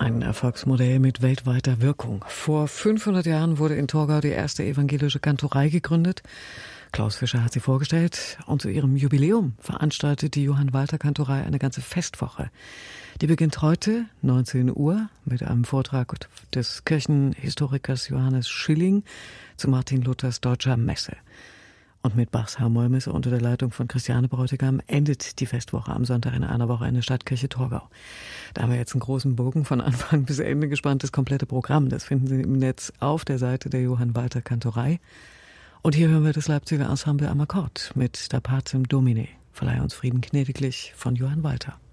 Ein Erfolgsmodell mit weltweiter Wirkung. Vor 500 Jahren wurde in Torgau die erste evangelische Kantorei gegründet. Klaus Fischer hat sie vorgestellt und zu ihrem Jubiläum veranstaltet die Johann-Walter-Kantorei eine ganze Festwoche. Die beginnt heute, 19 Uhr, mit einem Vortrag des Kirchenhistorikers Johannes Schilling zu Martin Luthers Deutscher Messe. Und mit Bachs Hamollmesse unter der Leitung von Christiane Bräutigam endet die Festwoche am Sonntag in einer Woche in der Stadtkirche Torgau. Da haben wir jetzt einen großen Bogen von Anfang bis Ende gespannt. Das komplette Programm, das finden Sie im Netz auf der Seite der Johann-Walter-Kantorei. Und hier hören wir das Leipziger Ensemble am Akkord mit Da Pacem Domine. Verleih uns Frieden gnädiglich von Johann Walter.